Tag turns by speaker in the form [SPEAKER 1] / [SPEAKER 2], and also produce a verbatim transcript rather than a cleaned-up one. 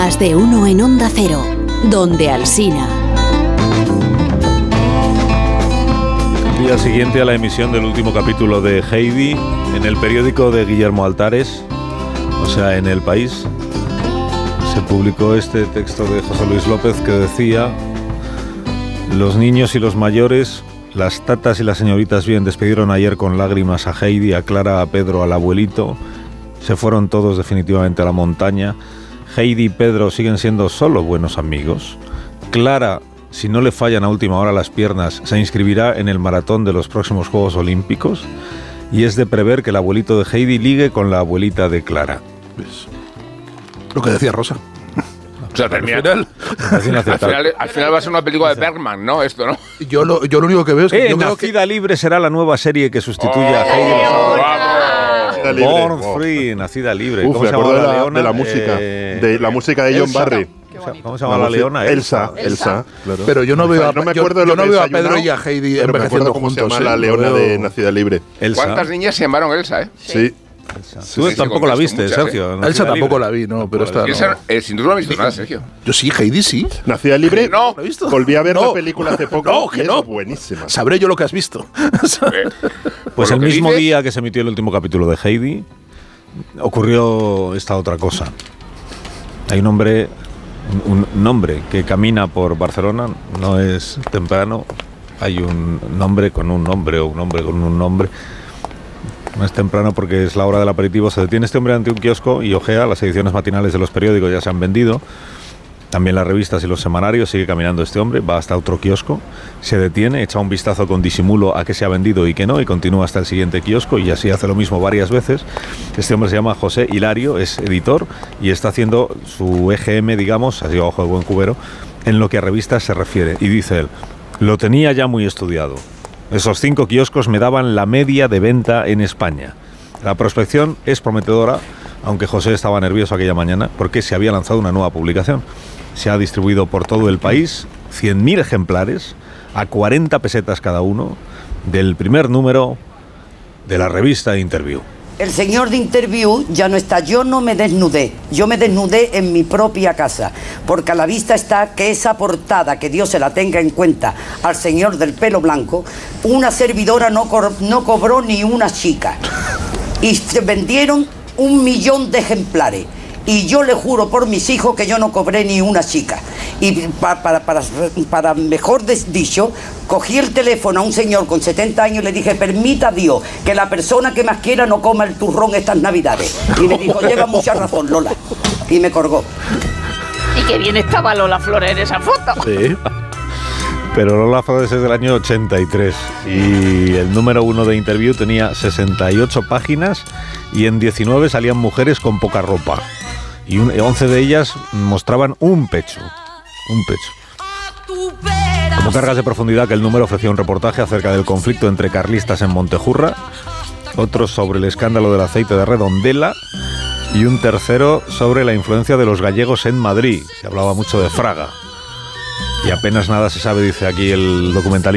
[SPEAKER 1] Más de uno en Onda Cero, donde Alsina.
[SPEAKER 2] Día siguiente a la emisión del último capítulo de Heidi, en el periódico de Guillermo Altares, o sea, en El País, se publicó este texto de José Luis López que decía: los niños y los mayores, las tatas y las señoritas bien despidieron ayer con lágrimas a Heidi, a Clara, a Pedro, al abuelito. Se fueron todos definitivamente a la montaña. Heidi y Pedro siguen siendo solo buenos amigos. Clara, si no le fallan a última hora las piernas, se inscribirá en el maratón de los próximos Juegos Olímpicos. Y es de prever que el abuelito de Heidi ligue con la abuelita de Clara.
[SPEAKER 3] Pues, lo que decía Rosa.
[SPEAKER 4] O sea, termina, al, final, al, final, al final va a ser una película de Bergman, ¿no? Esto, ¿no?
[SPEAKER 3] Yo lo, yo lo único que veo es que...
[SPEAKER 2] Eh,
[SPEAKER 3] yo
[SPEAKER 2] Nacida que... Libre será la nueva serie que sustituye oh, a Heidi.
[SPEAKER 5] Oh,
[SPEAKER 2] Born oh. Free, Nacida Libre.
[SPEAKER 5] Uf,
[SPEAKER 2] ¿Cómo se llama
[SPEAKER 5] de
[SPEAKER 2] la,
[SPEAKER 5] la
[SPEAKER 2] leona?
[SPEAKER 5] De la música,
[SPEAKER 2] eh,
[SPEAKER 5] de la música de John
[SPEAKER 2] Elsa.
[SPEAKER 5] Barry.
[SPEAKER 2] ¿Cómo se llama la, la leona?
[SPEAKER 5] Elsa. Elsa, Elsa claro.
[SPEAKER 3] Pero yo no veo a,
[SPEAKER 5] no me
[SPEAKER 3] yo,
[SPEAKER 5] acuerdo
[SPEAKER 3] yo
[SPEAKER 5] de lo
[SPEAKER 3] no
[SPEAKER 5] que
[SPEAKER 3] veo a Pedro y a Heidi envejeciendo
[SPEAKER 5] cómo
[SPEAKER 3] juntos.
[SPEAKER 5] Se llama
[SPEAKER 3] ¿eh?
[SPEAKER 5] la leona
[SPEAKER 3] veo...
[SPEAKER 5] de Nacida Libre.
[SPEAKER 2] Elsa.
[SPEAKER 4] ¿Cuántas niñas se llamaron Elsa, eh?
[SPEAKER 5] Sí.
[SPEAKER 2] Elsa. Tú sí, tampoco la viste, muchas, Sergio.
[SPEAKER 3] ¿eh? Elsa tampoco la vi, no, pero esta no.
[SPEAKER 4] Elsa, eh, sin duda no he visto nada, Sergio.
[SPEAKER 3] Yo sí, Heidi sí.
[SPEAKER 5] Nacida Libre,
[SPEAKER 4] no.
[SPEAKER 5] ¿La he visto? Volví a ver no. la película hace poco.
[SPEAKER 3] No, que
[SPEAKER 5] y
[SPEAKER 3] no.
[SPEAKER 5] Es buenísima.
[SPEAKER 3] Sabré yo lo que has visto.
[SPEAKER 2] Pues el mismo
[SPEAKER 4] dices?
[SPEAKER 2] día que se emitió el último capítulo de Heidi, ocurrió esta otra cosa. Hay un hombre, un nombre que camina por Barcelona, no es temprano, hay un nombre con un nombre o un hombre con un nombre. No es temprano porque es la hora del aperitivo. Se detiene este hombre ante un kiosco y ojea. Las ediciones matinales de los periódicos ya se han vendido. También las revistas y los semanarios. Sigue caminando este hombre, va hasta otro kiosco, se detiene, echa un vistazo con disimulo a qué se ha vendido y qué no, y continúa hasta el siguiente kiosco, y así hace lo mismo varias veces. Este hombre se llama José Hilario, es editor y está haciendo su E G M, digamos, así ojo de buen cubero, en lo que a revistas se refiere. Y dice él: lo tenía ya muy estudiado. Esos cinco kioscos me daban la media de venta en España. La prospección es prometedora, aunque José estaba nervioso aquella mañana porque se había lanzado una nueva publicación. Se ha distribuido por todo el país cien mil ejemplares a cuarenta pesetas cada uno del primer número de la revista Interview.
[SPEAKER 6] El señor de Interview ya no está. Yo no me desnudé, yo me desnudé en mi propia casa, porque a la vista está que esa portada, que Dios se la tenga en cuenta al señor del pelo blanco, una servidora no, co- no cobró ni una chica, y se vendieron un millón de ejemplares, y yo le juro por mis hijos que yo no cobré ni una chica. Y para, para, para, para mejor dicho, cogí el teléfono a un señor con setenta años y le dije: permita Dios que la persona que más quiera no coma el turrón estas navidades. Y me dijo: lleva mucha razón, Lola. Y me colgó.
[SPEAKER 7] Y qué bien estaba Lola Flores en esa foto.
[SPEAKER 2] Sí. Pero Lola Flores es del año ochenta y tres y el número uno de Interview tenía sesenta y ocho páginas y en diecinueve salían mujeres con poca ropa. Y un, once de ellas mostraban un pecho, un pecho. Como cargas de profundidad que el número ofrecía un reportaje acerca del conflicto entre carlistas en Montejurra, otro sobre el escándalo del aceite de Redondela y un tercero sobre la influencia de los gallegos en Madrid. Se hablaba mucho de Fraga. Y apenas nada se sabe, dice aquí el documentalista.